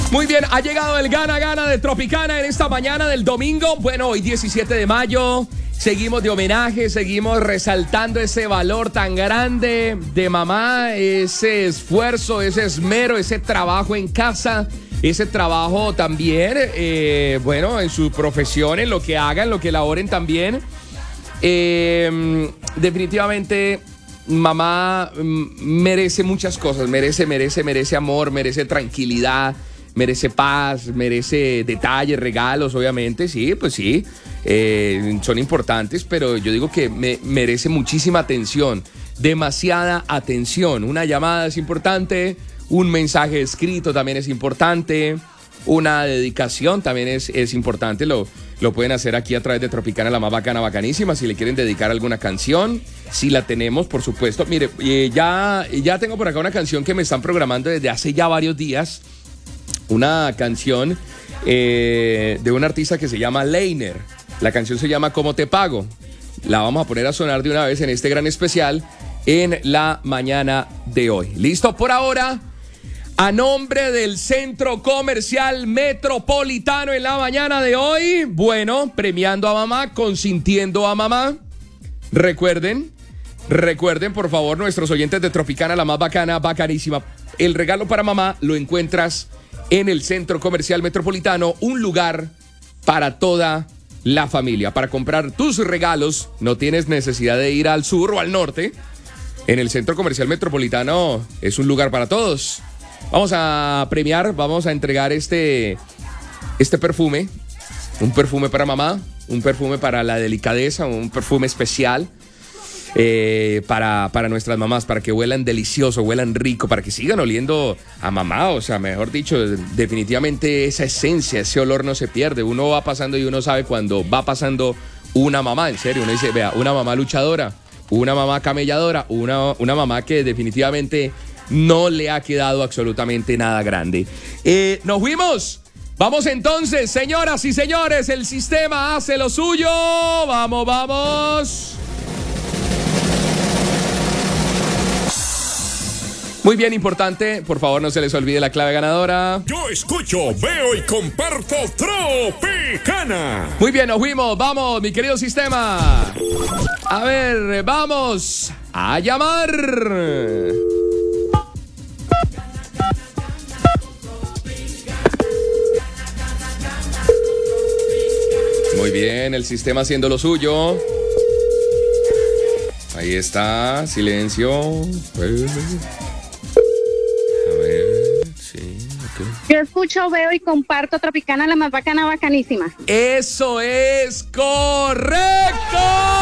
Muy bien, ha llegado el Gana de Tropicana en esta mañana del domingo. Bueno, hoy 17 de mayo, seguimos de homenaje, seguimos resaltando ese valor tan grande de mamá, ese esfuerzo, ese esmero, ese trabajo en casa, ese trabajo también, bueno, en su profesión, en lo que hagan, en lo que elaboren también. Definitivamente, mamá merece muchas cosas, merece amor, merece tranquilidad, merece paz, merece detalles, regalos, obviamente, sí, pues sí, son importantes, pero yo digo que merece muchísima atención, demasiada atención. Una llamada es importante, un mensaje escrito también es importante, una dedicación también es importante, lo pueden hacer aquí a través de Tropicana, la más bacana, bacanísima, si le quieren dedicar alguna canción, si la tenemos, por supuesto. Mire, ya tengo por acá una canción que me están programando desde hace ya varios días, una canción de un artista que se llama Leiner. La canción se llama ¿Cómo te pago? La vamos a poner a sonar de una vez en este gran especial en la mañana de hoy. ¿Listo? Por ahora, a nombre del Centro Comercial Metropolitano en la mañana de hoy, bueno, premiando a mamá, consintiendo a mamá. Recuerden, por favor, nuestros oyentes de Tropicana, la más bacana, bacanísima. El regalo para mamá lo encuentras en el Centro Comercial Metropolitano, un lugar para toda la familia. Para comprar tus regalos no tienes necesidad de ir al sur o al norte. En el Centro Comercial Metropolitano es un lugar para todos. Vamos a premiar, vamos a entregar este perfume, un perfume para mamá, un perfume para la delicadeza, un perfume especial para nuestras mamás, para que huelan delicioso, huelan rico, para que sigan oliendo a mamá. O sea, mejor dicho, definitivamente esa esencia, ese olor no se pierde. Uno va pasando y uno sabe cuando va pasando una mamá, en serio. Uno dice, vea, una mamá luchadora, una mamá camelladora, una mamá que definitivamente no le ha quedado absolutamente nada grande. ¿Nos fuimos? Vamos entonces, señoras y señores, el sistema hace lo suyo. Vamos. Muy bien, importante, por favor no se les olvide la clave ganadora. Yo escucho, veo y comparto Tropicana. Muy bien, nos fuimos, vamos, mi querido sistema. A ver, vamos a llamar. Muy bien, el sistema haciendo lo suyo. Ahí está, silencio. Yo escucho, veo y comparto Tropicana, la más bacana, bacanísima. Eso es correcto.